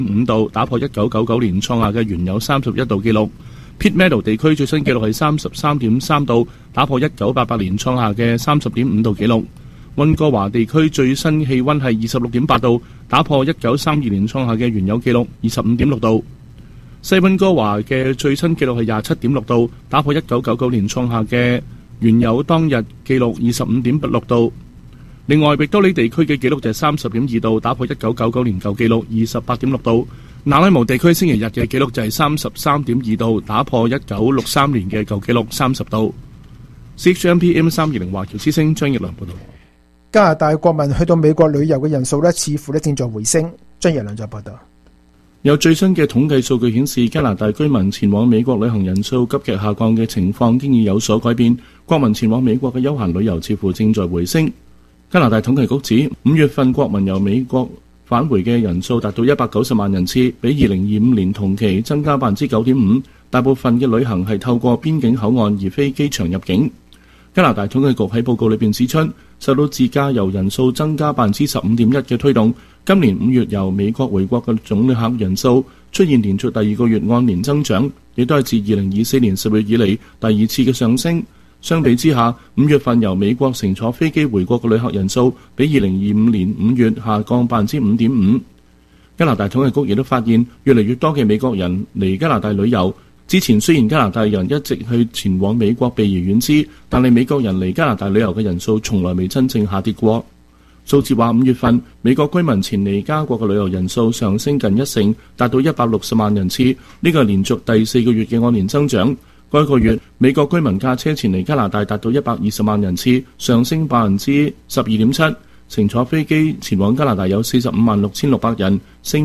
5度，打破1999年創下嘅原有31度紀錄。Pitt Meadow 地區最新紀錄係 33.3 度，打破1988年創下嘅 30.5 度紀錄。溫哥華地區最新氣溫係 26.8 度，打破1932年創下嘅原有紀錄 25.6 度。西溫哥華嘅最新紀錄係 27.6 度，打破1999年創下嘅原有當日紀錄 25.6 度。另外，域多利地區嘅紀錄就係 30.2 度，打破1999年舊紀錄 28.6 度。那拉姆地區星期日嘅紀錄就係 33.2 度，打破1963年嘅舊紀錄30度。CHMP AM320 華僑之聲張奕良報道。 加拿大國民去到美國旅遊嘅人數似乎正在回升。張奕良再報道。 有最新嘅統計數據顯示，加拿大居民前往美國旅行人數急劇下降嘅情況經已有所改變，國民前往美國嘅休閒旅遊似乎正在回升。加拿大統計局指，5月份國民由美國返回嘅人數達到190萬人次，比2025年同期增加 9.5%。大部分嘅旅行係透過邊境口岸而非機場入境。加拿大統計局喺報告裏邊指出，受到自駕遊人數增加 15.1% 嘅推動，今年5月由美國回國嘅總旅客人數出現連續第2個月按年增長，亦都係自2024年10月以嚟第2次嘅上升。相比之下，5月份由美國乘坐飛機回國嘅旅客人數比2025年5月下降 5.5%。加拿大統計局亦都發現，越嚟越多嘅美國人嚟加拿大旅遊。之前雖然加拿大人一直去前往美國避而遠之，但係美國人嚟加拿大旅遊嘅人數從來未真正下跌過。數字話5月份美國居民前嚟加國嘅旅遊人數上升近1成，達到160萬人次，呢個係連續第4個月嘅按年增長。該個月美國居民駕車前嚟加拿大達到120萬人次，上升 12.7%。乘坐飛機前往加拿大有456600人，升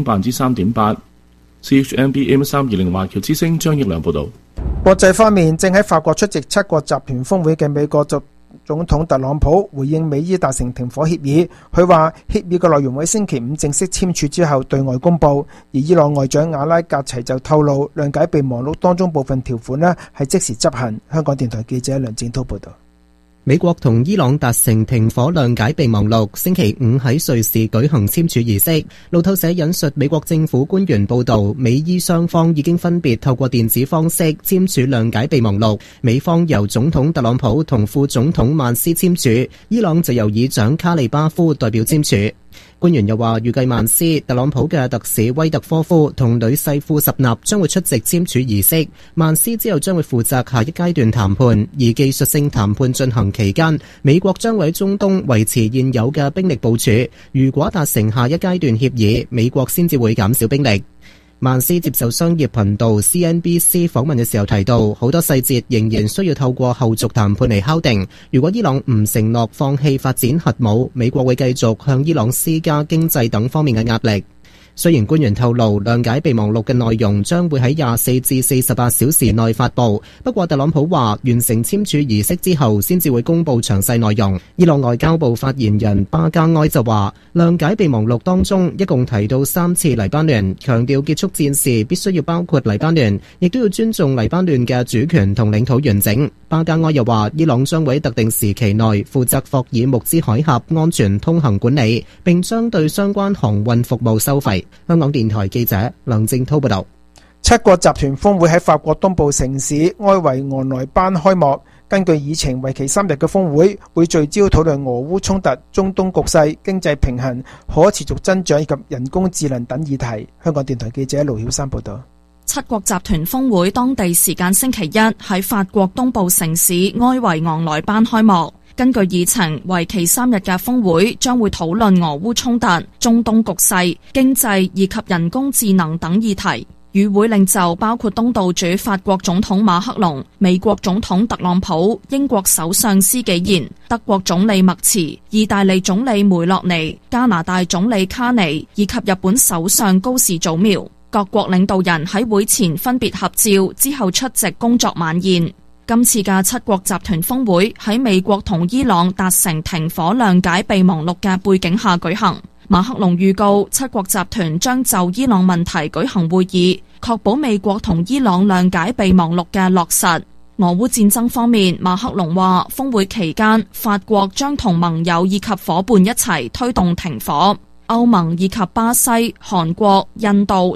3.8%。CHMP AM320 華僑之聲張奕良報道。 國際方面，正喺法國出席7國集團峰會嘅美國總統特朗普回應美伊達成停火協議，佢話協議嘅內容喺星期5正式簽署之後對外公佈。而伊朗外長阿拉格齊就透露，諒解備忘錄當中部分條款係即時執行。香港電台記者梁正濤報道。 美國同伊朗達成停火諒解備忘錄，星期5喺瑞士舉行簽署儀式。路透社引述美國政府官員報道，美伊雙方已經分別透過電子方式簽署諒解備忘錄，美方由總統特朗普同副總統曼斯簽署，伊朗就由議長卡利巴夫代表簽署。官員又話，預計曼斯、特朗普嘅特使威特科夫同女婿庫什納將會出席簽署儀式。曼斯之後將會負責下一階段談判，而技術性談判進行期間，美國將會喺中東維持現有嘅兵力部署。如果達成下一階段協議，美國先至會減少兵力。曼斯接受商業頻道 CNBC 訪問嘅時候提到，好多細節仍然需要透過後續談判嚟敲定。如果伊朗唔承諾放棄發展核武，美國會繼續向伊朗施加經濟等方面嘅壓力。雖然官員透露諒解備忘錄嘅內容將會喺24至48小時內發布，不過特朗普話完成簽署儀式之後先至會公布詳細內容。伊朗外交部發言人巴加埃就話，諒解備忘錄當中一共提到3次黎巴嫩，強調結束戰事必須要包括黎巴嫩，亦都要尊重黎巴嫩嘅主權同領土完整。巴加埃又話，伊朗將會喺特定時期內負責霍爾木茲海峽安全通行管理，並將對相關航運服務收費。香港電台記者梁正濤報道。 7國集團峰會喺法國東部城市埃維昂萊班開幕。根據議程，為期3日嘅峰會會聚焦討論俄烏衝突、中東局勢、經濟平衡、可持續增長以及人工智能等議題。香港電台記者盧曉珊報道。 7國集團峰會當地時間星期一喺法國東部城市埃維昂萊班開幕。根據議程，為期3日嘅峰會將會討論俄烏衝突、中東局勢、經濟以及人工智能等議題。與會領袖包括東道主法國總統馬克龍、美國總統特朗普、英國首相施紀賢、德國總理默茨、意大利總理梅洛尼、加拿大總理卡尼以及日本首相高市早苗。各國領導人喺會前分別合照，之後出席工作晚宴。今次嘅7國集團峰會喺美國同伊朗達成停火諒解備忘錄嘅背景下舉行。馬克龍預告7國集團將就伊朗問題舉行會議，確保美國同伊朗諒解備忘錄嘅落實。俄烏戰爭方面，馬克龍話峰會期間法國將同盟友以及夥伴一齊推動停火。 歐盟以及巴西、韓國、印度、